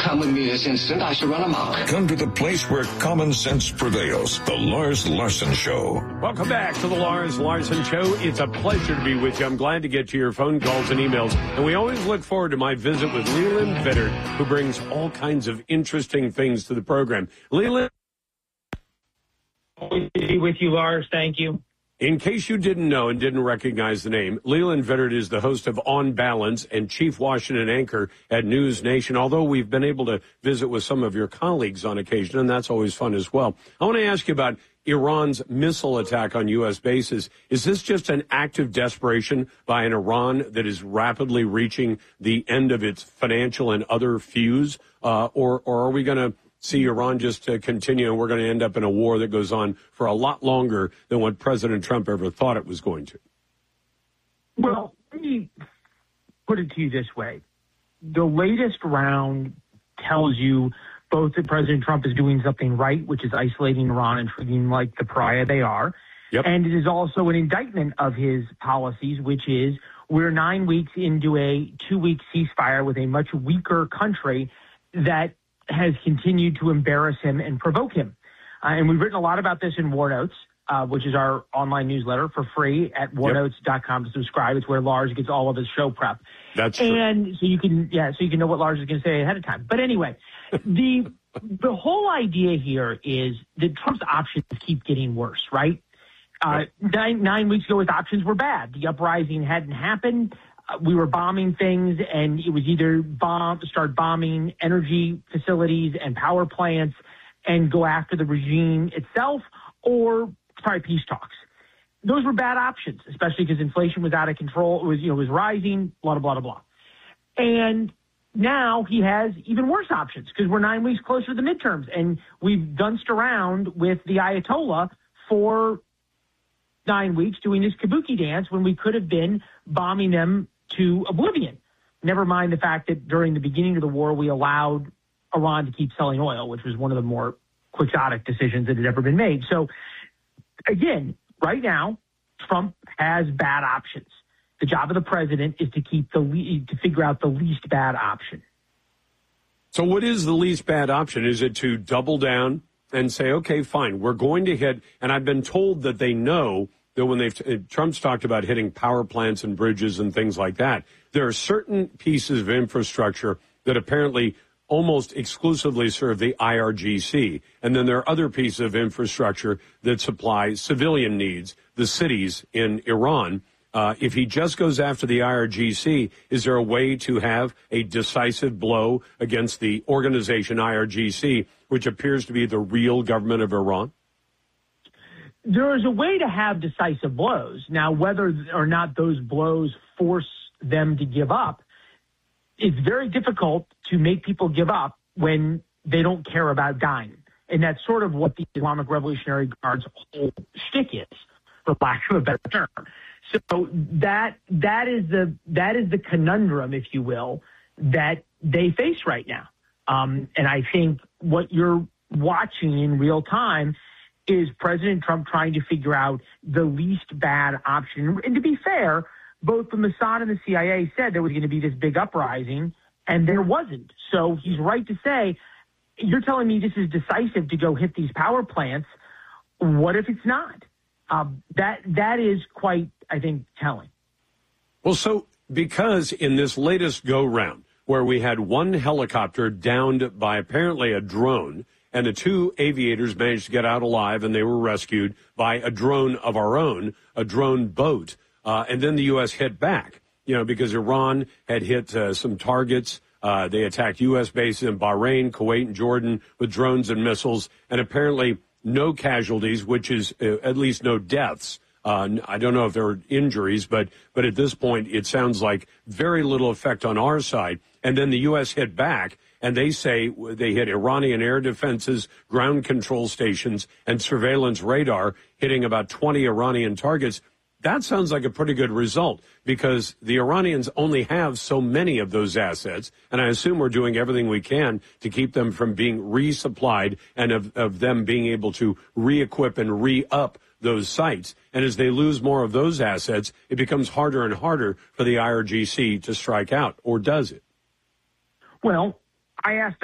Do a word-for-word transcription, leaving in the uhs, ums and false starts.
Come with me this instant. I shall run amok. Come to the place where common sense prevails. The Lars Larson Show. Welcome back to the Lars Larson Show. It's a pleasure to be with you. I'm glad to get to your phone calls and emails. And we always look forward to my visit with Leland Vittert, who brings all kinds of interesting things to the program. Leland. Always be with you, Lars. Thank you. In case you didn't know and didn't recognize the name, Leland Vittert is the host of On Balance and chief Washington anchor at News Nation, although we've been able to visit with some of your colleagues on occasion, and that's always fun as well. I want to ask you about Iran's missile attack on U S bases. Is this just an act of desperation by an Iran that is rapidly reaching the end of its financial and other fuse, uh, or, or are we going to see Iran just uh, continue, and we're going to end up in a war that goes on for a lot longer than what President Trump ever thought it was going to? Well, let me put it to you this way. The latest round tells you both that President Trump is doing something right, which is isolating Iran and treating like the pariah they are. Yep. And it is also an indictment of his policies, which is we're nine weeks into a two-week ceasefire with a much weaker country that has continued to embarrass him and provoke him. Uh, and we've written a lot about this in War Notes, uh, which is our online newsletter for free at war notes dot com to subscribe. It's where Lars gets all of his show prep. That's true. And so you can, yeah, so you can know what Lars is going to say ahead of time. But anyway, the the whole idea here is that Trump's options keep getting worse, right? Uh, nine, nine weeks ago, his options were bad. The uprising hadn't happened. Uh, we were bombing things, and it was either bomb, start bombing energy facilities and power plants and go after the regime itself, or try peace talks. Those were bad options, especially because inflation was out of control. It was, you know, was rising, blah, blah, blah, blah. And now he has even worse options because we're nine weeks closer to the midterms, and we've danced around with the Ayatollah for nine weeks doing this kabuki dance when we could have been bombing them to oblivion. Never mind the fact that during the beginning of the war, we allowed Iran to keep selling oil, which was one of the more quixotic decisions that had ever been made. So, again, right now, Trump has bad options. The job of the president is to keep the le- to figure out the least bad option. So what is the least bad option? Is it to double down and say, okay, fine, we're going to hit, and I've been told that they know that when they've, Trump's talked about hitting power plants and bridges and things like that, there are certain pieces of infrastructure that apparently almost exclusively serve the I R G C. And then there are other pieces of infrastructure that supply civilian needs, the cities in Iran. Uh, if he just goes after the I R G C, is there a way to have a decisive blow against the organization I R G C, which appears to be the real government of Iran? There is a way to have decisive blows. Now, whether or not those blows force them to give up, it's very difficult to make people give up when they don't care about dying. And that's sort of what the Islamic Revolutionary Guard's whole shtick is, for lack of a better term. So that that is the that is the conundrum, if you will, that they face right now. Um, and I think what you're watching in real time is President Trump trying to figure out the least bad option. And to be fair, both the Mossad and the C I A said there was going to be this big uprising, and there wasn't. So he's right to say, you're telling me this is decisive to go hit these power plants. What if it's not? Um, that that is quite, I think, telling. Well, so because in this latest go-round, where we had one helicopter downed by apparently a drone, and the two aviators managed to get out alive, and they were rescued by a drone of our own, a drone boat. Uh, and then the U S hit back, you know, because Iran had hit uh, some targets. Uh, they attacked U S bases in Bahrain, Kuwait, and Jordan with drones and missiles, and apparently no casualties, which is uh, at least no deaths. Uh, I don't know if there were injuries, but but at this point, it sounds like very little effect on our side. And then the U S hit back, and they say they hit Iranian air defenses, ground control stations, and surveillance radar, hitting about twenty Iranian targets. That sounds like a pretty good result because the Iranians only have so many of those assets, and I assume we're doing everything we can to keep them from being resupplied and of, of them being able to re-equip and re-up those sites. And as they lose more of those assets, it becomes harder and harder for the I R G C to strike out, or does it? Well, I asked